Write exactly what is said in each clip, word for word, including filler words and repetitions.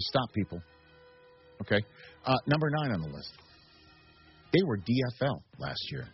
Stop people. Okay. Uh, number nine on the list. They were D F L last year.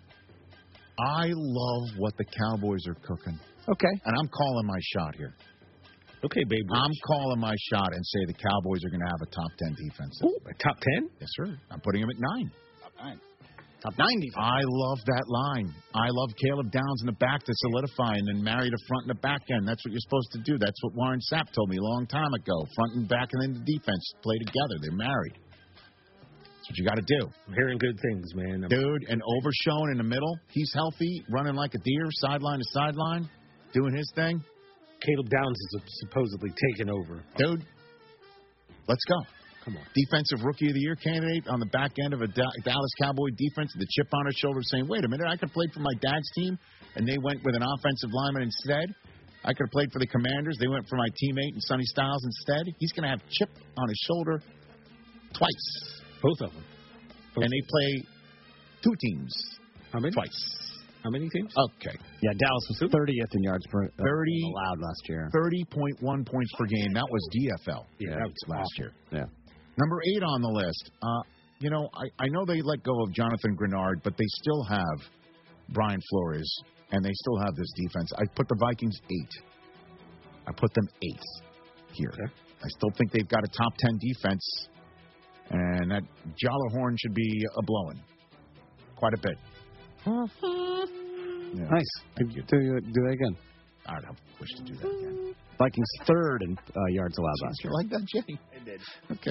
I love what the Cowboys are cooking. Okay. And I'm calling my shot here. Okay, babe. I'm calling my shot and say the Cowboys are going to have a top ten defense. Ooh, a top ten? Yes, sir. I'm putting them at nine. Top nine. Top nine defense. I love that line. I love Caleb Downs in the back to solidify and then marry the front and the back end. That's what you're supposed to do. That's what Warren Sapp told me a long time ago. Front and back and then the defense play together. They're married. That's what you got to do. I'm hearing good things, man. I'm... Dude, and Overshown in the middle. He's healthy, running like a deer, sideline to sideline, doing his thing. Caleb Downs is supposedly taking over. Dude, let's go. Come on. Defensive Rookie of the Year candidate on the back end of a Dallas Cowboy defense with a chip on his shoulder saying, wait a minute, I could play for my dad's team, and they went with an offensive lineman instead. I could have played for the Commanders. They went for my teammate and Sonny Styles instead. He's going to have chip on his shoulder twice. Both of them. Both. And they play two teams. How many? Twice. How many teams? Okay. Yeah, Dallas was thirtieth in yards per uh, thirty allowed last year. thirty point one points per game. That was D F L. Yeah, that was last awful. year. Yeah. Number eight on the list. Uh, you know, I, I know they let go of Jonathan Grenard, but they still have Brian Flores, and they still have this defense. I put the Vikings eight. I put them eighth here. Okay. I still think they've got a top ten defense, and that Jolahorn should be a blowing quite a bit. Yeah. Nice. Do, do, do that again. I don't wish to do that again. Vikings third in uh, yards allowed last You year. like that, Jay? I did. Okay.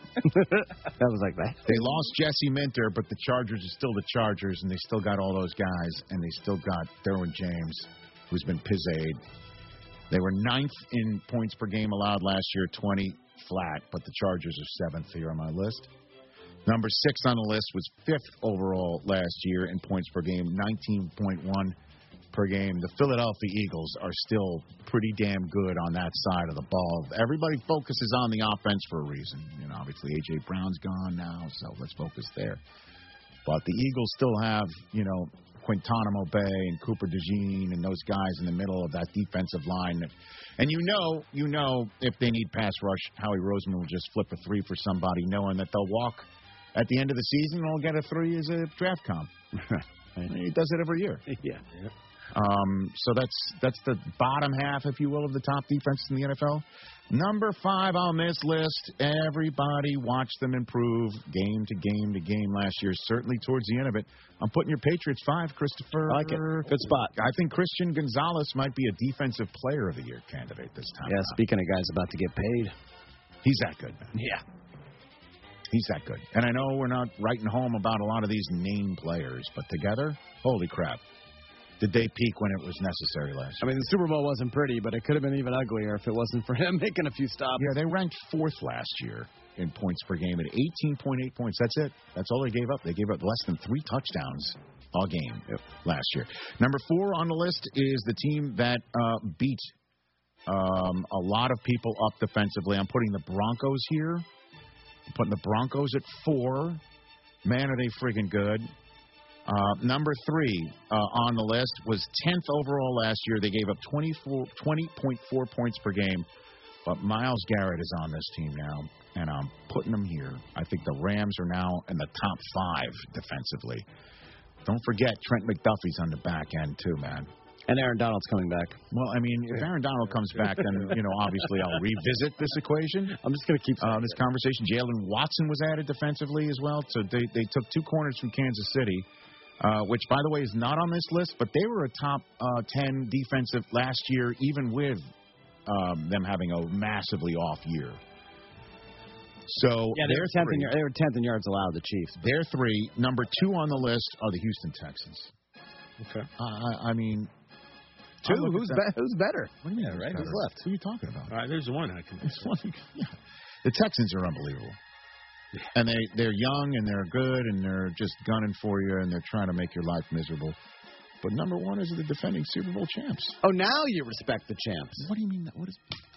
That was like that. They lost Jesse Minter, but the Chargers are still the Chargers, and they still got all those guys, and they still got Derwin James, who's been pizzade. They were ninth in points per game allowed last year, twenty flat, but the Chargers are seventh here on my list. Number six on the list was fifth overall last year in points per game, nineteen point one per game. The Philadelphia Eagles are still pretty damn good on that side of the ball. Everybody focuses on the offense for a reason. You know, obviously A J Brown's gone now, so let's focus there. But the Eagles still have, you know, Quintanamo Bay and Cooper DeJean and those guys in the middle of that defensive line. And you know, you know, if they need pass rush, Howie Roseman will just flip a three for somebody, knowing that they'll walk at the end of the season and they'll get a three as a draft comp. He does it every year. Yeah. yeah. Um, so that's that's the bottom half, if you will, of the top defenses in the N F L. Number five on this list, everybody watched them improve game to game to game last year, certainly towards the end of it. I'm putting your Patriots five, Christopher. I like it. Good spot. I think Christian Gonzalez might be a defensive player of the year candidate this time. Yeah, around. speaking of guys about to get paid. He's that good, man. Yeah. He's that good. And I know we're not writing home about a lot of these name players, but together, holy crap. Did they peak when it was necessary last year? I mean, the Super Bowl wasn't pretty, but it could have been even uglier if it wasn't for him making a few stops. Yeah, they ranked fourth last year in points per game at eighteen point eight points. That's it. That's all they gave up. They gave up less than three touchdowns all game last year. Number four on the list is the team that uh, beat um, a lot of people up defensively. I'm putting the Broncos here. I'm putting the Broncos at four. Man, are they friggin' good. Uh, number three uh, on the list was tenth overall last year. They gave up twenty-four, twenty point four points per game. But Myles Garrett is on this team now, and I'm putting them here. I think the Rams are now in the top five defensively. Don't forget, Trent McDuffie's on the back end, too, man. And Aaron Donald's coming back. Well, I mean, if Aaron Donald comes back, then, you know, obviously I'll revisit this equation. I'm just going to keep uh, this conversation. Jalen Watson was added defensively as well. So they, they took two corners from Kansas City. Uh, which, by the way, is not on this list, but they were a top uh, ten defensive last year, even with um, them having a massively off year. So yeah, they were tenth in, they were tenth in yards allowed, the Chiefs. They're three. Number two on the list are the Houston Texans. Okay. Uh, I mean, two. Who's be- who's better? What do you mean? Yeah, right. Who's left? Who are you talking about? All right, there's one I can. There's one. Yeah. The Texans are unbelievable. And they, they're young, and they're good, and they're just gunning for you, and they're trying to make your life miserable. But number one is the defending Super Bowl champs. Oh, now you respect the champs. What do you mean? That? What is...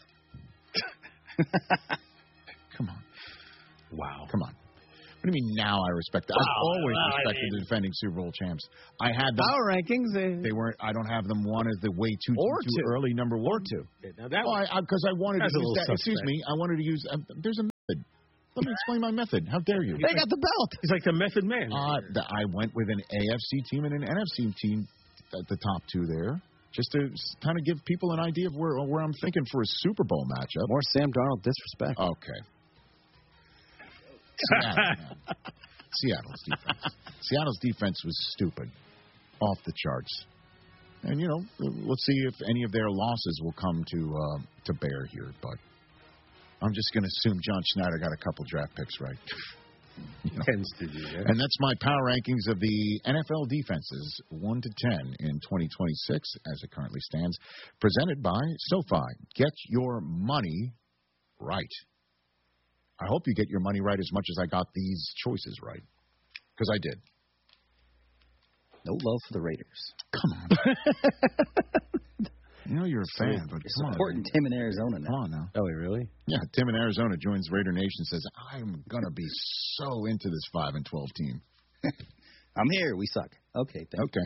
Come on. Wow. Come on. What do you mean now I respect that? Wow. I've always Wow, respected I mean... the defending Super Bowl champs. I had them. Power rankings. They, they weren't. I don't have them one as the way too, or too, too two. early number one. Or two. Now that well, I, I, because I wanted to That's a use little that. suspect. Excuse me. I wanted to use. Uh, there's a method. Let me explain my method. How dare you? They got the belt. He's like the method man. Uh, the, I went with an A F C team and an N F C team at the top two there, just to kind of give people an idea of where where I'm thinking for a Super Bowl matchup. More Sam Darnold disrespect. Okay. Seattle, Seattle's defense. Seattle's defense was stupid, off the charts. And, you know, let's see if any of their losses will come to uh, to bear here. But I'm just going to assume John Schneider got a couple draft picks right. You know. Tends to do that. And that's my power rankings of the N F L defenses, one to ten in twenty twenty-six, as it currently stands, presented by SoFi. Get your money right. I hope you get your money right as much as I got these choices right, because I did. No love for the Raiders. Come on. You know you're a fan, but You're come on. supporting Tim in Arizona now. Come on now. Oh, really? Yeah, Tim in Arizona joins Raider Nation, says, I'm going to be so into this five and twelve team. I'm here. We suck. Okay, thank Okay.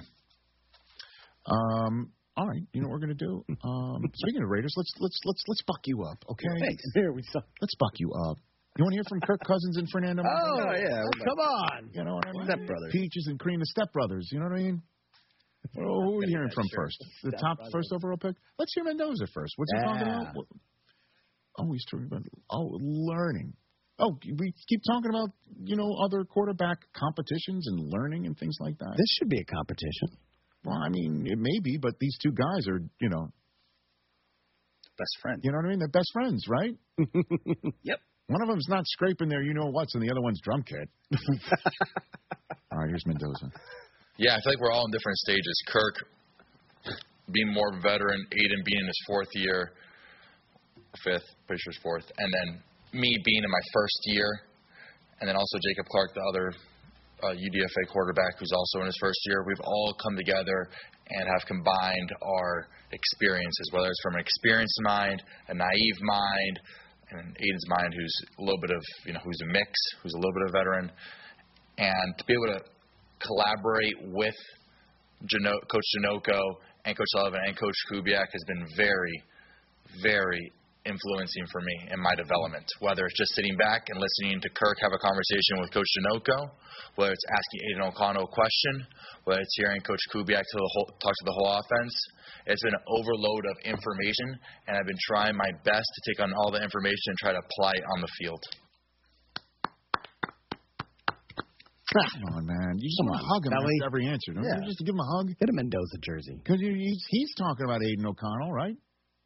Um, all right. You know what we're going to do? Um, speaking of Raiders, let's let's let's let's buck you up, okay? Thanks. Here we suck. Let's buck you up. You want to hear from Kirk Cousins and Fernando? Oh, Martinez? yeah. Come on. You know what I mean? Stepbrothers. Peaches and cream, the stepbrothers. You know what I mean? Well, who are we hearing from first? The top first overall pick? Let's hear Mendoza first. What's he talking Yeah. about? What- Oh, he's talking about oh learning. Oh, we keep talking about you know other quarterback competitions and learning and things like that. This should be a competition. Well, I mean, it may be, but these two guys are you know Best friend. you know what I mean? They're best friends, right? Yep. One of them's not scraping their you know what's, and the other one's drum kit. All right, here's Mendoza. Yeah, I feel like we're all in different stages. Kirk being more veteran, Aiden being in his fourth year, fifth, pretty sure his fourth, and then me being in my first year, and then also Jacob Clark, the other uh, U D F A quarterback who's also in his first year. We've all come together and have combined our experiences, whether it's from an experienced mind, a naive mind, and Aiden's mind who's a little bit of, you know, who's a mix, who's a little bit of veteran, and to be able to collaborate with Jano- Coach Janoko and Coach Sullivan and Coach Kubiak has been very, very influencing for me in my development, whether it's just sitting back and listening to Kirk have a conversation with Coach Janoko, whether it's asking Aiden O'Connell a question, whether it's hearing Coach Kubiak to the whole, talk to the whole offense. It's been an overload of information, and I've been trying my best to take on all the information and try to apply it on the field. Come on, man. You just want to hug him Belly. after every answer, don't Yeah. you? Just to give him a hug. Get a Mendoza jersey. Because he's, he's talking about Aiden O'Connell, right?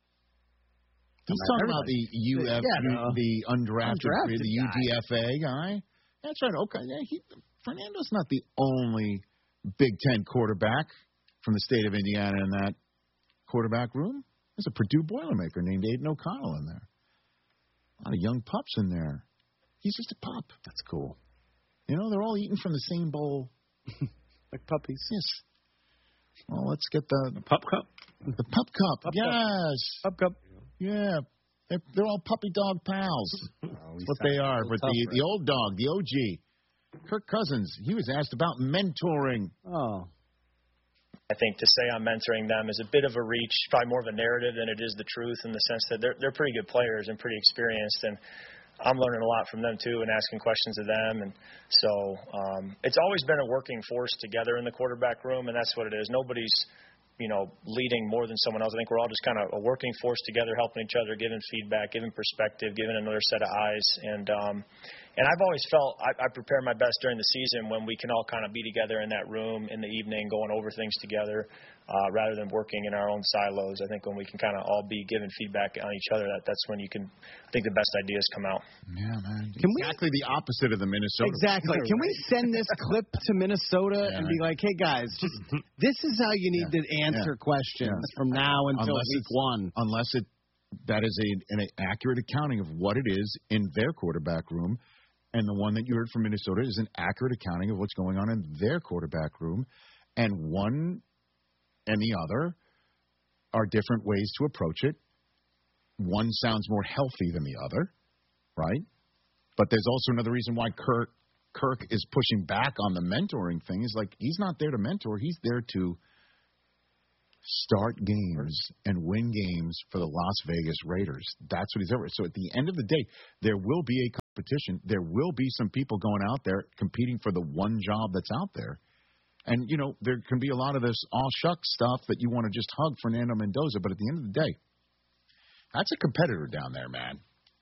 He's About talking about the U F, Yeah, no. the undrafted, Undrafted the U D guy. F A guy. That's right. Okay, yeah, he, Fernando's not the only Big Ten quarterback from the state of Indiana in that quarterback room. There's a Purdue Boilermaker named Aiden O'Connell in there. A lot of young pups in there. He's just a pup. That's cool. You know, they're all eating from the same bowl. Like puppies. Yes. Well, let's get the Pup cup? the pup cup. Pup cup. yes. Up, up. Yeah. They're, they're all puppy dog pals. Oh, That's what they are. But the, the old dog, the O G, Kirk Cousins, he was asked about mentoring. Oh. I think to say I'm mentoring them is a bit of a reach, probably more of a narrative than it is the truth, in the sense that they're they're pretty good players and pretty experienced, and I'm learning a lot from them too and asking questions of them. And so um, it's always been a working force together in the quarterback room, and that's what it is. Nobody's, you know, leading more than someone else. I think we're all just kind of a working force together, helping each other, giving feedback, giving perspective, giving another set of eyes. And um, and I've always felt I, I prepare my best during the season when we can all kind of be together in that room in the evening, going over things together, uh, rather than working in our own silos. I think when we can kind of all be giving feedback on each other, that that's when you can, I think the best ideas come out. Yeah, man. Can we- exactly the opposite of the Minnesota. Exactly. Can we send this clip to Minnesota Yeah, and be like, hey, guys, just this is how you need Yeah. to answer Yeah. questions Yeah. from now until Unless week it's- one? Unless it that is a, an accurate accounting of what it is in their quarterback room, and the one that you heard from Minnesota is an accurate accounting of what's going on in their quarterback room, and one and the other are different ways to approach it. One sounds more healthy than the other, right? But there's also another reason why Kirk Kirk is pushing back on the mentoring thing. Is like he's not there to mentor; he's there to start games and win games for the Las Vegas Raiders. That's what he's over. So at the end of the day, there will be a competition. There will be some people going out there competing for the one job that's out there. And, you know, there can be a lot of this all-shucks stuff that you want to just hug Fernando Mendoza. But at the end of the day, that's a competitor down there, man.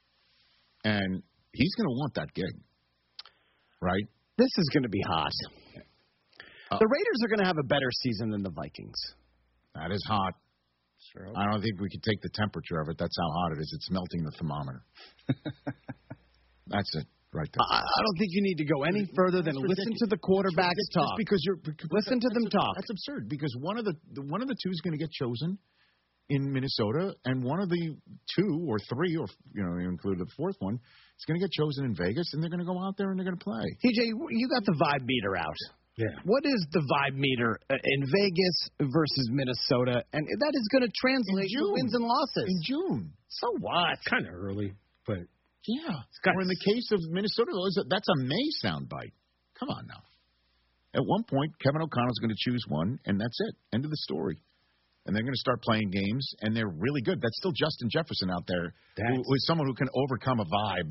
And he's going to want that gig, right? This is going to be hot. Uh, the Raiders are going to have a better season than the Vikings. That is hot. Sure. I don't think we could take the temperature of it. That's how hot it is. It's melting the thermometer. That's it. Right there. I, I don't think you need to go any further than That's listen ridiculous. to the quarterbacks Just talk. because you're because Listen to them that's, talk. That's absurd because one of the, the one of the two is going to get chosen in Minnesota, and one of the two or three, or you know, include the fourth one, is going to get chosen in Vegas, and they're going to go out there and they're going to play. T J, you got the vibe meter out. Yeah. What is the vibe meter in Vegas versus Minnesota? And that is going to translate to wins and losses. In June. So what? Kind of early, but Yeah. got- Or in the case of Minnesota, that's a May soundbite. Come on now. At one point, Kevin O'Connell's going to choose one, and that's it. End of the story. And they're going to start playing games, and they're really good. That's still Justin Jefferson out there, who, who is someone who can overcome a vibe,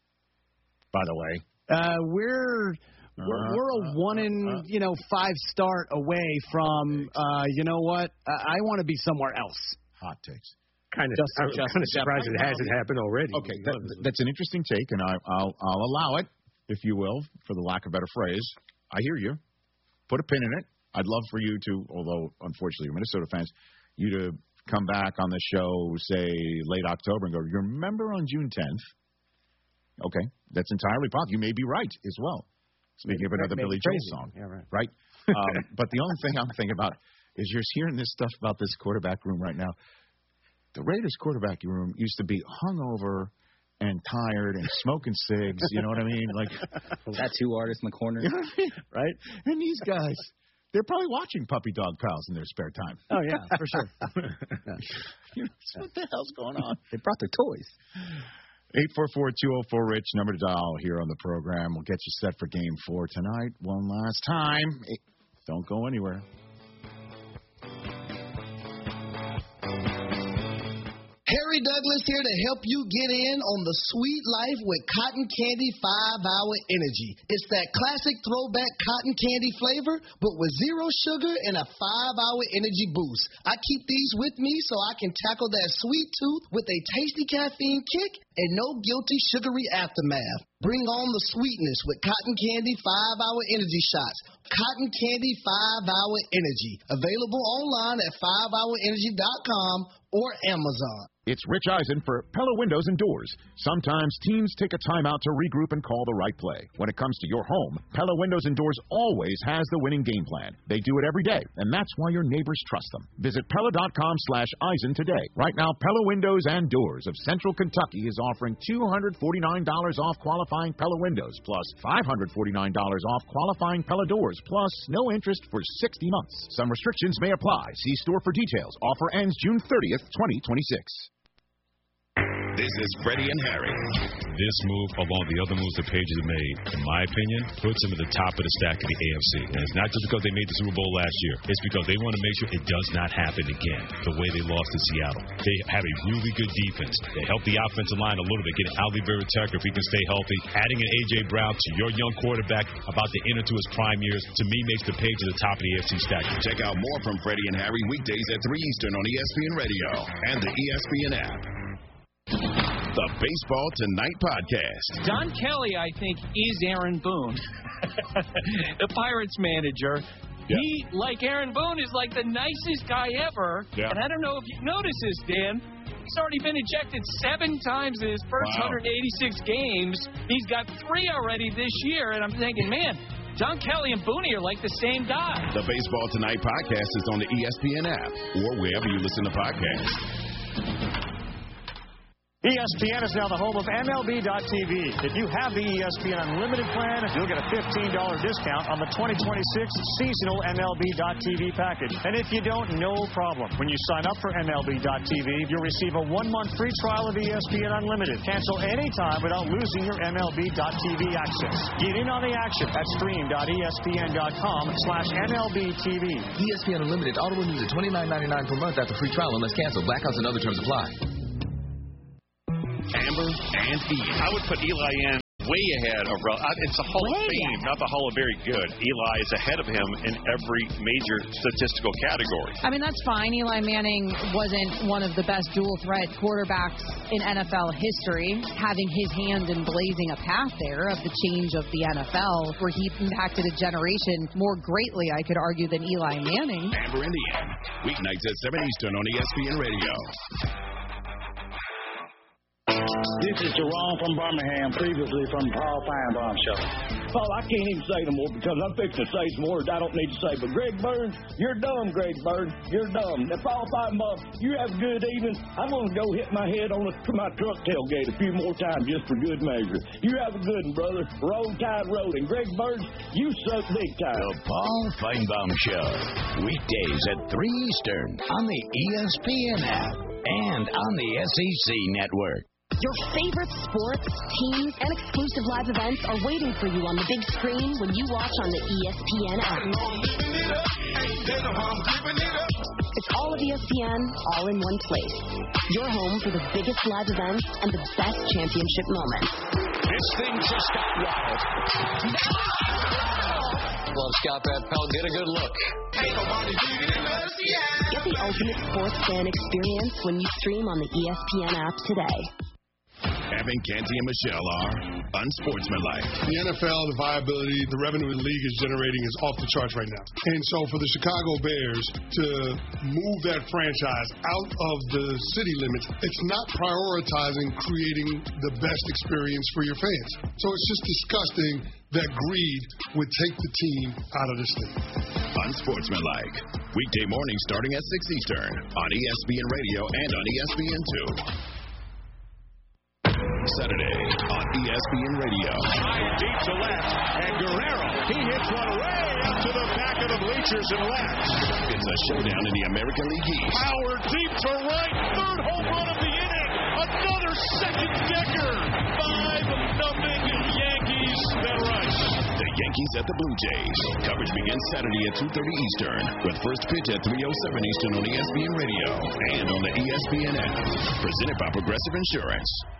by the way. Uh, we're we're, Uh, we're a uh, one in uh, you know five start away from uh, you know what? Uh, I want to be somewhere else. Hot takes. kind of Just- I'm just- kind of surprised it just- hasn't happened already. Okay, that, that's an interesting take, and I, I'll, I'll allow it, if you will, for the lack of a better phrase. I hear you. Put a pin in it. I'd love for you to, although unfortunately you're Minnesota fans, you to come back on the show, say, late October and go, you remember on June tenth? Okay, that's entirely possible. You may be right as well. Speaking of another Maybe Billy crazy. Joel song. Yeah, right. Right? Um, but the only thing I'm thinking about is you're hearing this stuff about this quarterback room right now. The Raiders quarterback room used to be hungover and tired and smoking cigs. You know what I mean? Like, Tattoo artist in the corner. you know what I mean? Right? And these guys, they're probably watching Puppy Dog Pals in their spare time. Oh yeah, for sure. You know, what the hell's going on? They brought their toys. eight four four, two oh four, RICH, number to dial here on the program. We'll get you set for game four tonight. One last time. Hey, don't go anywhere. Harry Douglas here to help you get in on the sweet life with Cotton Candy five hour Energy. It's that classic throwback cotton candy flavor, but with zero sugar and a five hour energy boost. I keep these with me so I can tackle that sweet tooth with a tasty caffeine kick and no guilty sugary aftermath. Bring on the sweetness with Cotton Candy five hour Energy Shots. Cotton Candy five hour Energy. Available online at five hour energy dot com or Amazon. It's Rich Eisen for Pella Windows and Doors. Sometimes teams take a timeout to regroup and call the right play. When it comes to your home, Pella Windows and Doors always has the winning game plan. They do it every day, and that's why your neighbors trust them. Visit Pella.com slash Eisen today. Right now, Pella Windows and Doors of Central Kentucky is offering two hundred forty-nine dollars off qualifying Pella Windows, plus five hundred forty-nine dollars off qualifying Pella Doors, plus no interest for sixty months. Some restrictions may apply. See store for details. Offer ends June thirtieth, twenty twenty-six. This is Freddie and Harry. This move, along the other moves the Patriots have made, in my opinion, puts them at the top of the stack of the A F C. And it's not just because they made the Super Bowl last year. It's because they want to make sure it does not happen again, the way they lost to Seattle. They have a really good defense. They help the offensive line a little bit, getting Ali Vera-Tucker if he can stay healthy. Adding an A J. Brown to your young quarterback about to enter to his prime years, to me, makes the Patriots at the top of the A F C stack. Check out more from Freddie and Harry weekdays at three Eastern on E S P N Radio and the E S P N app. The Baseball Tonight Podcast. Don Kelly, I think, is Aaron Boone, the Pirates manager. Yeah. He, like Aaron Boone, is like the nicest guy ever. Yeah. And I don't know if you've noticed this, Dan. He's already been ejected seven times in his first Wow. one hundred eighty-six games. He's got three already this year, and I'm thinking, man, Don Kelly and Booney are like the same guy. The Baseball Tonight Podcast is on the E S P N app or wherever you listen to podcasts. E S P N is now the home of M L B dot T V. If you have the E S P N Unlimited plan, you'll get a fifteen dollars discount on the twenty twenty-six seasonal M L B dot T V package. And if you don't, no problem. When you sign up for M L B dot T V, you'll receive a one-month free trial of E S P N Unlimited. Cancel anytime without losing your M L B dot T V access. Get in on the action at stream dot E S P N dot com slash M L B T V. E S P N Unlimited auto renews at twenty-nine ninety-nine per month after free trial unless canceled. Blackouts and other terms apply. Amber and Eve. I would put Eli in way ahead of Rel. It's a Hall way of Fame, ahead. Not the Hall of Very Good. Eli is ahead of him in every major statistical category. I mean, that's fine. Eli Manning wasn't one of the best dual-threat quarterbacks in N F L history, having his hand in blazing a path there of the change of the N F L, where he impacted a generation more greatly, I could argue, than Eli Manning. Amber and Ian, weeknights at seven Eastern on E S P N Radio. This is Jerome from Birmingham, previously from the Paul Feinbaum Show. Paul, I can't even say no more because I'm fixing to say some words I don't need to say. But Greg Burns, you're dumb, Greg Burns. You're dumb. Now, Paul Feinbaum, you have a good evening. I'm going to go hit my head on a, my truck tailgate a few more times just for good measure. You have a good one, brother. Roll Tide Road. And Greg Burns, you suck big time. The Paul Feinbaum Show. Weekdays at three Eastern on the E S P N app and on the S E C network. Your favorite sports, teams, and exclusive live events are waiting for you on the big screen when you watch on the E S P N app. It's all of E S P N, all in one place. Your home for the biggest live events and the best championship moments. This thing just got wild. Well, Scott Van Pelt, get a good look. Get the ultimate sports fan experience when you stream on the E S P N app today. Evan, Canty, and Michelle are unsportsmanlike. The N F L, the viability, the revenue the league is generating is off the charts right now. And so for the Chicago Bears to move that franchise out of the city limits, it's not prioritizing creating the best experience for your fans. So it's just disgusting that greed would take the team out of this thing. Unsportsmanlike. Weekday morning starting at six Eastern on E S P N Radio and on E S P N two. Saturday on E S P N Radio. High deep to left, and Guerrero, he hits one way up to the back of the bleachers and left. It's a showdown in the American League East. Power deep to right, third home run of the inning. Another second decker. Five nothing Yankees that rush. The Yankees at the Blue Jays. Coverage begins Saturday at two thirty Eastern with first pitch at three oh seven Eastern on E S P N Radio and on the E S P N app. Presented by Progressive Insurance.